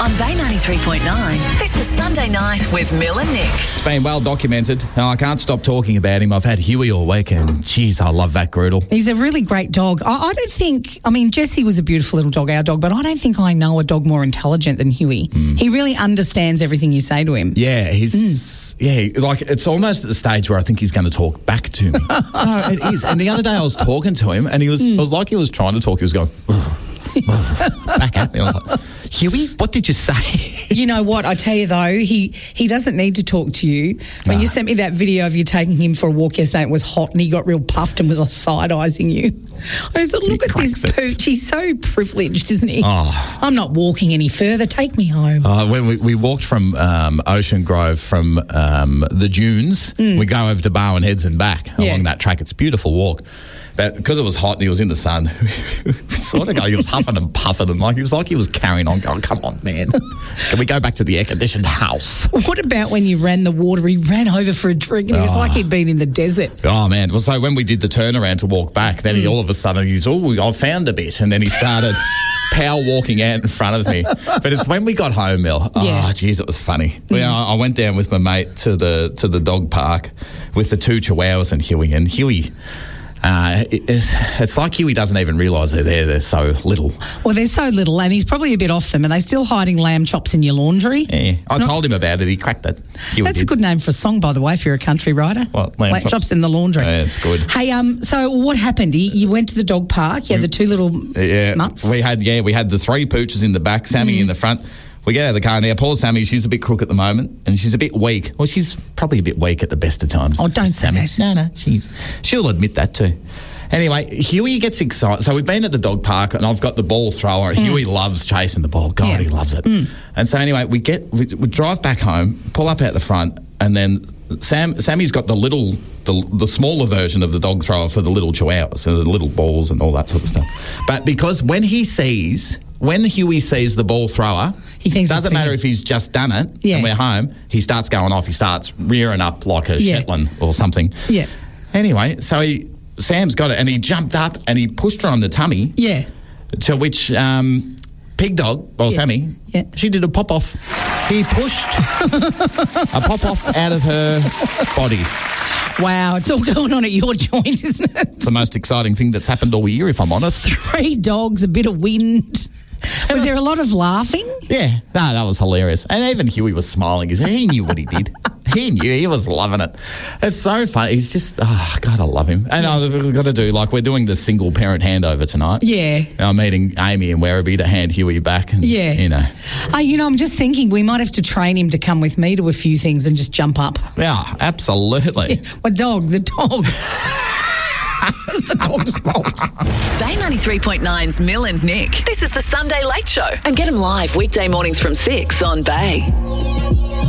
On Bay 93.9, this is Sunday Night with Mill and Nick. It's been well documented. I can't stop talking about him. I've had Huey all week and, geez, I love that Groodle. He's a really great dog. I don't think, Jessie was a beautiful little dog, our dog, but I don't think I know a dog more intelligent than Huey. He really understands everything you say to him. Yeah, it's almost at the stage where I think he's going to talk back to me. No, it is. And the other day I was talking to him and it was like he was trying to talk. He was going, back at me. I was like, Huey, what did you say? You know what? I tell you though, he doesn't need to talk to you. When you sent me that video of you taking him for a walk yesterday, it was hot and he got real puffed and was side-eying you. I said, look at this pooch. He's so privileged, isn't he? Oh. I'm not walking any further. Take me home. When we walked from Ocean Grove from the dunes, we go over to Barwon Heads and back along that track. It's a beautiful walk. But because it was hot and he was in the sun, he was huffing and puffing and he was carrying on going, come on, man. Can we go back to the air-conditioned house? What about when you ran the water? He ran over for a drink and it was like he'd been in the desert. Oh, man. Well, so when we did the turnaround to walk back, then he all of a sudden, I found a bit. And then he started power walking out in front of me. But it's when we got home, Mel. Oh, geez, it was funny. I went down with my mate to the dog park with the two Chihuahuas and Huey. And Huey... it's like Huey doesn't even realise they're there. They're so little. Well, they're so little, and he's probably a bit off them. Are they still hiding lamb chops in your laundry? Yeah, I told him about it. He cracked it. That's a good name for a song, by the way, if you're a country writer. What, lamb chops in the laundry? Yeah, it's good. Hey, so what happened? You went to the dog park. You had the two little mutts. We had the three pooches in the back, Sammy in the front. We get out of the car now. Poor Sammy, she's a bit crook at the moment and she's a bit weak. Well, she's probably a bit weak at the best of times. Oh, don't say that. No, she'll admit that too. Anyway, Huey gets excited. So we've been at the dog park and I've got the ball thrower. Huey loves chasing the ball. God, he loves it. And so anyway, we drive back home, pull up out the front, and then Sammy's got the smaller version of the dog thrower for the little Chihuahuas, so the little balls and all that sort of stuff. But because when Huey sees the ball thrower, he thinks doesn't matter if he's just done it and we're home, he starts going off. He starts rearing up like a Shetland or something. Yeah. Anyway, so Sam's got it and he jumped up and he pushed her on the tummy. Yeah. To which Pig Dog, Sammy, she did a pop-off. He pushed a pop-off out of her body. Wow, it's all going on at your joint, isn't it? It's the most exciting thing that's happened all year, if I'm honest. 3 dogs, a bit of wind. Was there a lot of laughing? Yeah, no, that was hilarious. And even Huey was smiling. He knew what he did. He knew. He was loving it. It's so fun. He's just, God, I love him. And we've got to do, we're doing the single parent handover tonight. Yeah. I'm meeting Amy and Werribee to hand Huey back. And, I'm just thinking we might have to train him to come with me to a few things and just jump up. Yeah, absolutely. The dog. It's the dog's fault. Bay 93.9's Mill and Nick. This is the Sunday Late Show. And get them live weekday mornings from 6 on Bay.